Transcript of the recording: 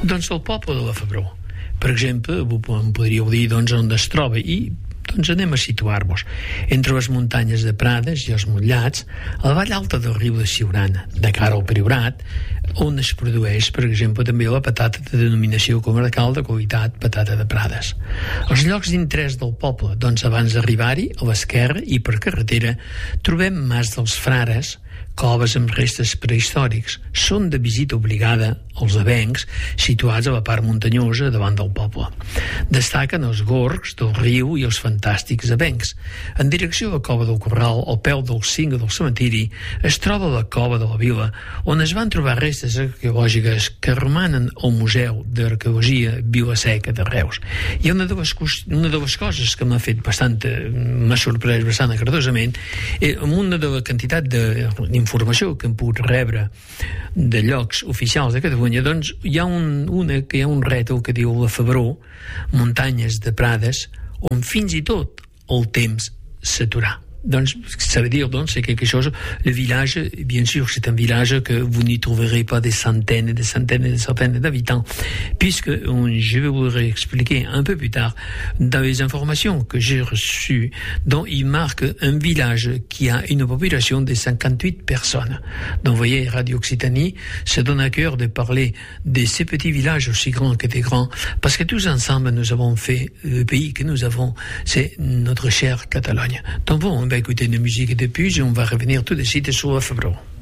Doncs el poble de la Febró, per exemple, em podríeu dir on es troba, i doncs anem a situar-vos entre les muntanyes de Prades i els Motllats, a la vall alta del riu de Siurana, de cara al Priorat, on es produeix, per exemple, també la patata de denominació comarcal de qualitat patata de Prades. Els llocs d'interès del poble, doncs abans d'arribar-hi, a l'esquerra i per carretera, trobem Mas dels Frares, coves amb restes prehistòrics. Són de visita obligada els avencs situats a la part muntanyosa davant del poble. Destaquen els gorgs del riu i els fantàstics avencs. En direcció a la cova del Corral, al peu del cingle del cementiri, es troba la cova de la Vila, on es van trobar restes arqueològiques que romanen al Museu d'Arqueologia Vila-seca de Reus. I una de les coses que m'ha sorprès bastant agradosament, amb una de la quantitat d'informació que hem pogut rebre de llocs oficials de Catalunya, doncs hi ha un rètol que diu la Febró, muntanyes de Prades, on fins i tot el temps s'aturà. Donc, ça veut dire donc c'est quelque chose. Le village, bien sûr, c'est un village que vous n'y trouverez pas des centaines et des centaines et des centaines d'habitants, puisque je vais vous le réexpliquer un peu plus tard dans les informations que j'ai reçues, dont il marque un village qui a une population de 58 personnes. Donc, vous voyez, Radio Occitanie se donne à cœur de parler de ces petits villages aussi grands que des grands, parce que tous ensemble nous avons fait le pays que nous avons, c'est notre chère Catalogne. Donc bon, écoutez de musique et de puis, on va revenir tout de suite sur la Febró.